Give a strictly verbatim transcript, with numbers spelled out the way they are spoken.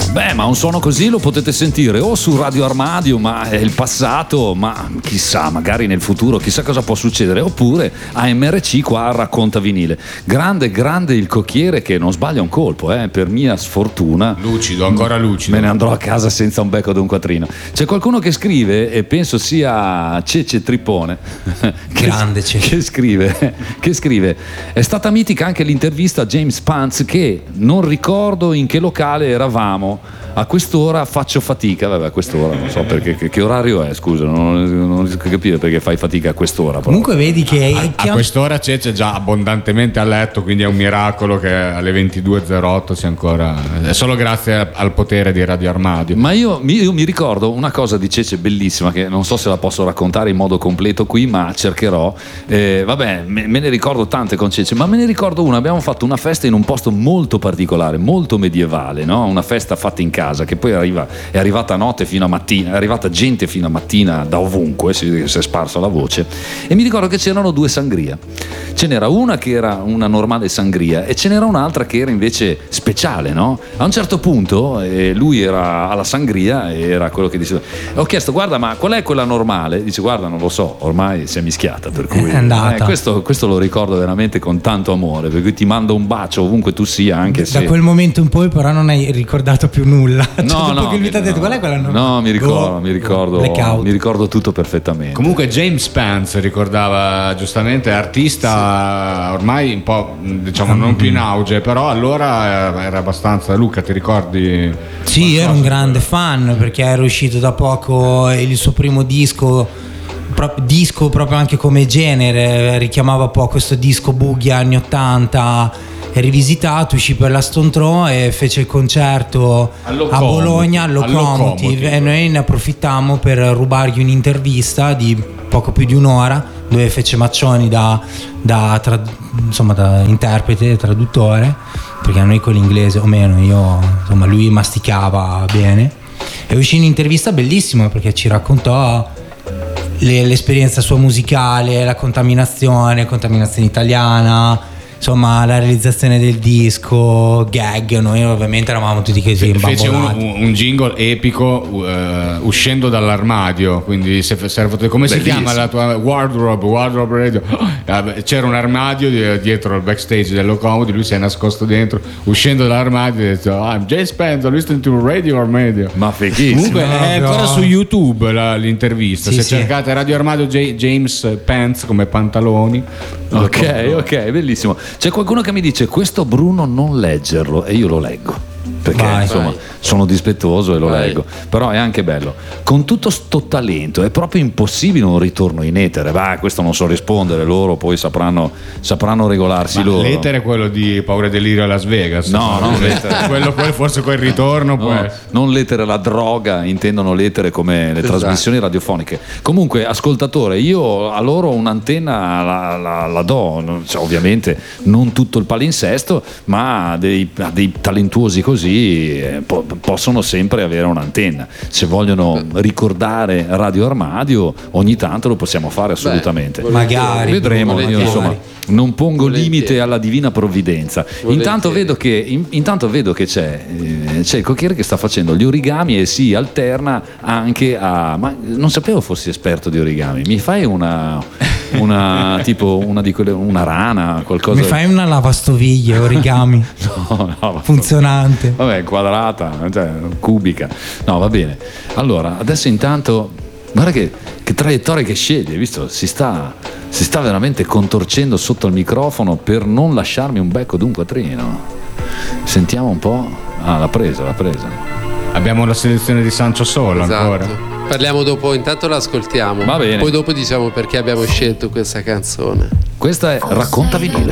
Beh, ma un suono così lo potete sentire o su Radio Armadio, ma è il passato, ma chissà, magari nel futuro, chissà cosa può succedere, oppure a M R C qua a Racconta Vinile. Grande, grande il cocchiere che non sbaglia un colpo, eh, per mia sfortuna. Lucido, ancora lucido. Me ne andrò a casa senza un becco d'un quattrino. C'è qualcuno che scrive, e penso sia Cece Trippone, grande che, Cece, che scrive, che scrive: è stata mitica anche l'intervista a James Pants, che non ricordo in che locale eravamo. A quest'ora faccio fatica, vabbè, a quest'ora non so perché, che, che orario è, scusa, non, non riesco a capire perché fai fatica a quest'ora. Però. Comunque vedi che a, che a quest'ora c'è, c'è già abbondantemente a letto, quindi è un miracolo che alle ventidue e zero otto sia ancora, è solo grazie al potere di Radio Armadio. Ma io, io mi ricordo una cosa di Cece bellissima che non so se la posso raccontare in modo completo qui, ma cercherò. Eh, vabbè, me, me ne ricordo tante con Cece, ma me ne ricordo una. Abbiamo fatto una festa in un posto molto particolare, molto medievale, no? Una festa fatta in casa, che poi arriva, è arrivata a notte fino a mattina, è arrivata gente fino a mattina da ovunque, si, si è sparsa la voce, e mi ricordo che c'erano due sangria. Ce n'era una che era una normale sangria e ce n'era un'altra che era invece speciale, no? A un certo punto eh, lui era alla sangria e era quello che diceva, ho chiesto guarda ma qual è quella normale? Dice guarda non lo so, ormai si è mischiata, per cui è andata. Eh, questo, questo lo ricordo veramente con tanto amore, per cui ti mando un bacio ovunque tu sia, anche se da quel momento in poi però non hai ricordato più nulla. Cioè, no, dopo no, che lui ti ha detto no, qual è quella normale? no, mi ricordo, oh, mi ricordo, mi ricordo tutto perfettamente. Comunque James Pants ricordava giustamente, artista ormai un po' diciamo non più in auge, però allora era abbastanza. Luca, ti ricordi? Sì, ero un grande fan perché era uscito da poco il suo primo disco, proprio, disco proprio anche come genere, richiamava un po' questo disco boogie anni ottanta, è rivisitato, uscì per la Stone Throw e fece il concerto a Bologna al Locomotive, e noi ne approfittammo per rubargli un'intervista di poco più di un'ora dove fece Maccioni da, da, tra, insomma, da interprete, traduttore, perché a noi con l'inglese o meno, io insomma lui masticava bene, e uscì un'intervista bellissima perché ci raccontò le, l'esperienza sua musicale, la contaminazione, contaminazione italiana, insomma la realizzazione del disco, gag. Noi ovviamente eravamo tutti così fece un, imbambolati. un jingle epico uh, uscendo dall'armadio, quindi se, se, come si Bellissimo. chiama la tua wardrobe wardrobe radio? Uh, c'era un armadio di, dietro al backstage del Locomotive, lui si è nascosto dentro, uscendo dall'armadio ha detto I'm James Pants, I'm listening to Radio Armadio. Ma fighissimo. Comunque No, è però- ancora su YouTube la, l'intervista, Sì, se sì. cercate Radio Armadio J- James Pants come pantaloni. Ok, ok, bellissimo. C'è qualcuno che mi dice questo Bruno non leggerlo, e io lo leggo perché Vai. insomma Vai. sono dispettoso e lo Vai. leggo, però è anche bello. Con tutto sto talento è proprio impossibile un ritorno in etere. Bah, questo non so rispondere, loro poi sapranno, sapranno regolarsi Ma loro. l'etere è quello di Paura e Delirio a Las Vegas. No, no, l'etere. quello, quello forse quel ritorno può No, essere. non l'etere, la droga, intendono l'etere come le Esatto. trasmissioni radiofoniche. Comunque, ascoltatore, io a loro un'antenna la, la, la do, non- cioè, ovviamente non tutto il palinsesto, ma a dei, a dei talentuosi così eh, po- possono sempre avere un'antenna. Se vogliono ricordare Radio Armadio, ogni tanto lo possiamo fare assolutamente. Beh, Magari. Vedremo, io, volentieri. insomma, non pongo Volentieri. limite alla divina provvidenza. Volentieri. Intanto vedo che, in- intanto vedo che c'è, eh, c'è il cocchiere che sta facendo gli origami e si alterna anche a. Ma non sapevo fossi esperto di origami. Mi fai una, una tipo una di quelle, una rana, qualcosa. Mi fai una lavastoviglie origami No, no, funzionante. Vabbè, quadrata, cioè cubica. No, va bene. Allora, adesso intanto, guarda che, che traiettoria che sceglie, visto? Si sta, si sta veramente contorcendo sotto il microfono per non lasciarmi un becco d'un quattrino. Sentiamo un po'. Ah, l'ha presa, l'ha presa. Abbiamo la selezione di Sancho Solo ancora. Esatto. Parliamo dopo, intanto l'ascoltiamo. Va bene. Poi dopo diciamo perché abbiamo scelto questa canzone. Questa è Racconta Vinile.